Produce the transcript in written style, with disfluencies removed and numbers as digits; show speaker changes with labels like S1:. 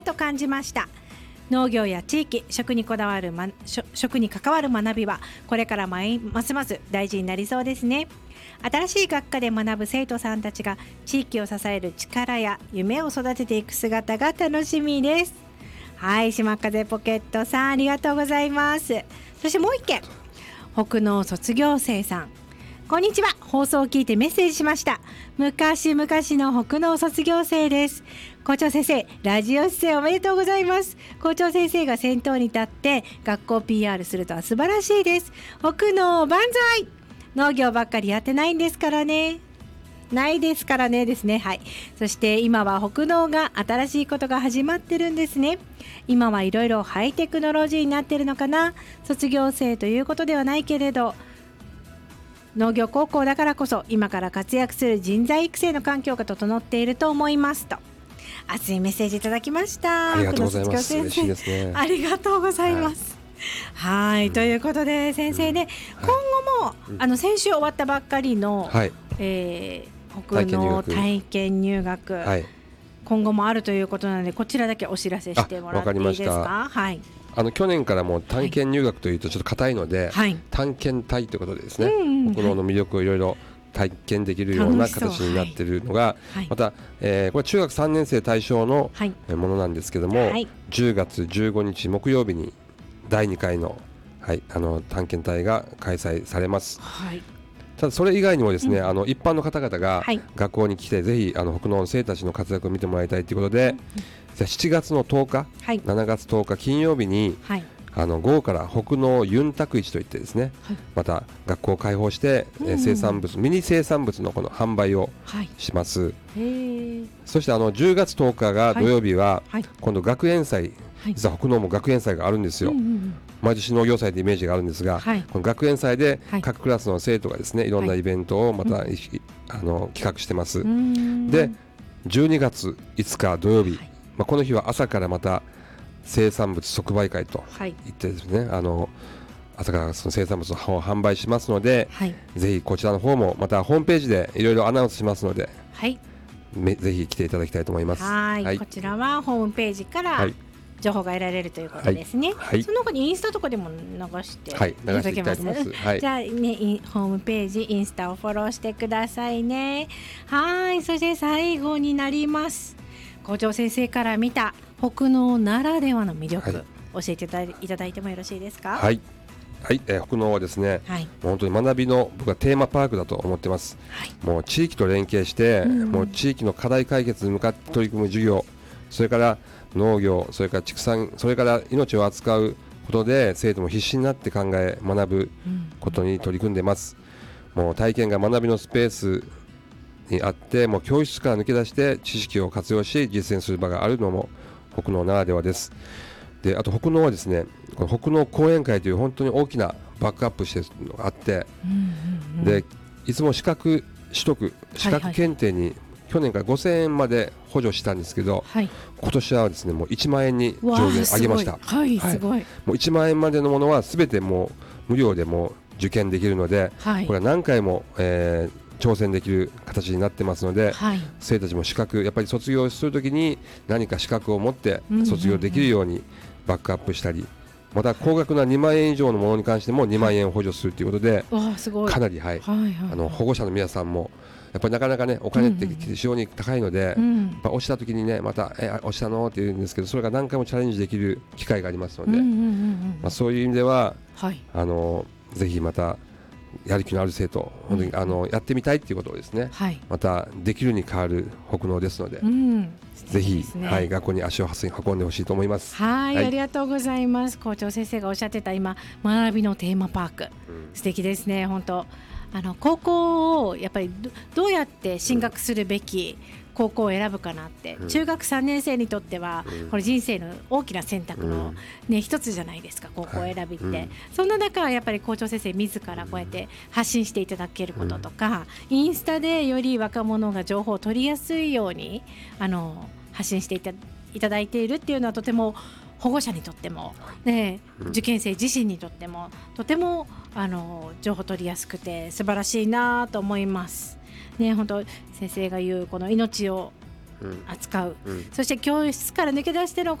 S1: と感じました。農業や地域、食に関わる学びはこれからますます大事になりそうですね。新しい学科で学ぶ生徒さんたちが地域を支える力や夢を育てていく姿が楽しみです。はい、島風ポケットさんありがとうございます。そしてもう一件、北農卒業生さん、こんにちは。放送を聞いてメッセージしました。昔々の北農卒業生です。校長先生、ラジオ出演おめでとうございます。校長先生が先頭に立って学校 PR するとは素晴らしいです。北農万歳。農業ばっかりやってないんですからね。ないですからねですね。はい。そして今は北農が新しいことが始まってるんですね。今はいろいろハイテクノロジーになってるのかな。卒業生ということではないけれど、農業高校だからこそ今から活躍する人材育成の環境が整っていると思いますと熱いメッセージいただきました。
S2: ありがとうございます。嬉しいですね。
S1: ありがとうございます。はい、ということで先生ね、今後も、先週終わったばっかりの、北農体験入学、今後もあるということなのでこちらだけお知らせしてもらっていいですか。はい。
S2: 去年からも探検入学というとちょっと硬いので、探検隊ということでですね、北農の魅力をいろいろ体験できるような形になっているのが、また、これ中学3年生対象のものなんですけども、10月15日木曜日に第2回の、探検隊が開催されます。ただそれ以外にもですね、一般の方々が学校に来てぜひ北農の生たちの活躍を見てもらいたいということで、7月の10日、7月10日金曜日に、午後から北農ユンタク市といってですね、また学校を開放して、生産物、ミニ生産物のこの販売をします。そして10月10日が土曜日は、今度学園祭、実は北農も学園祭があるんですよ。毎年農業祭というイメージがあるんですが、この学園祭で各クラスの生徒がですね、いろんなイベントをまた、企画してます。で12月5日土曜日、この日は朝からまた生産物即売会といってですね、朝からその生産物を販売しますので、ぜひこちらの方もまたホームページでいろいろアナウンスしますので、ぜひ来ていただきたいと思います。
S1: こちらはホームページから情報が得られるということですね。その他にインスタとかでも流していただけます。じゃあね、ホームページインスタをフォローしてくださいね。そして最後になります。校長先生から見た北農ならではの魅力、教えていただいてもよろしいですか。
S2: 北農はですね、本当に学びの僕はテーマパークだと思ってます。もう地域と連携して、もう地域の課題解決に向かって取り組む授業、それから農業、それから畜産、それから命を扱うことで生徒も必死になって考え学ぶことに取り組んでいます。もう体験が学びのスペースにあって、もう教室から抜け出して知識を活用し実践する場があるのも北農ならではです。であと北農はですね、この北農講演会という本当に大きなバックアップしているのがあって、でいつも資格取得、資格検定に去年から5000円まで補助したんですけど、今年はですねもう1万円に上限上げました。
S1: すごい。
S2: もう1万円までのものは全てもう無料でも受験できるので、これは何回も、挑戦できる形になってますので、生徒たちも資格やっぱり卒業するときに何か資格を持って卒業できるようにバックアップしたり、また高額な2万円以上のものに関しても2万円を補助するということで、かなり、保護者の皆さんもやっぱりなかなかねお金って非常に高いので、押した時にねまた押したのって言うんですけど、それが何回もチャレンジできる機会がありますので、そういう意味では、ぜひまたやる気のある生徒、本当にやってみたいっていうことをですね、またできるに変わる北農ですので、ぜひ、学校に足を運んでほしいと思います。
S1: ありがとうございます。校長先生がおっしゃってた今学びのテーマパーク、素敵ですね。本当高校をやっぱり どうやって進学するべき高校を選ぶかなって、中学3年生にとってはこれ人生の大きな選択の、一つじゃないですか、高校選びって、そんな中やっぱり校長先生自らこうやって発信していただけることとか、インスタでより若者が情報を取りやすいように発信していただいているっていうのはとても保護者にとっても、受験生自身にとってもとても情報取りやすくて素晴らしいなと思います。本当先生が言うこの命を扱う、そして教室から抜け出しての